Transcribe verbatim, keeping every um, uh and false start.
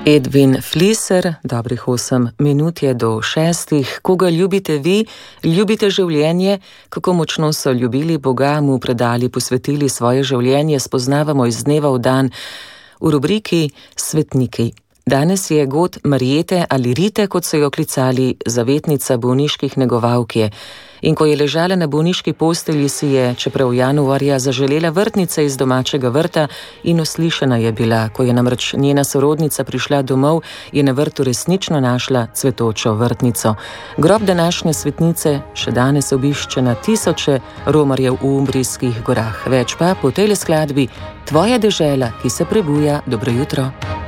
Edwin Fliser, dobrih osem minut je do šestih. Koga ljubite vi? Ljubite življenje? Kako močno so ljubili Boga, mu predali, posvetili svoje življenje, spoznavamo iz dneva v dan v rubriki Svetniki. Danes je god Marjete ali Rite, kot so jo klicali, zavetnica bolniških negovalk je. In ko je ležala na bolniški postelji, si je, čeprav januarja, zaželela vrtnice iz domačega vrta in uslišana je bila. Ko je namreč njena sorodnica prišla domov, je na vrtu resnično našla cvetočo vrtnico. Grob današnje svetnice še danes obišče na tisoče romarjev v Umbrijskih gorah. Več pa po tej skladbi Tvoja dežela, ki se prebuja. Dobro jutro.